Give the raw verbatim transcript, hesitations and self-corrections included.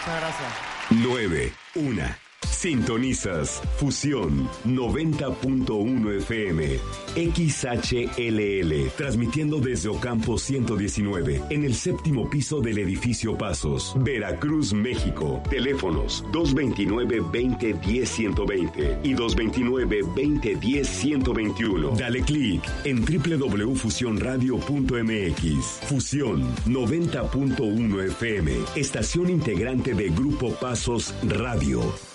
Muchas gracias. nueve, una. Sintonizas Fusión noventa punto uno F M, X H L L, transmitiendo desde Ocampo ciento diecinueve, en el séptimo piso del edificio Pasos, Veracruz, México. Teléfonos dos veintinueve, veinte, diez, ciento veinte y dos veintinueve, veinte, diez, ciento veintiuno. Dale clic en doble u doble u doble u punto fusión radio punto m x. Fusión noventa punto uno F M, estación integrante de Grupo Pasos Radio.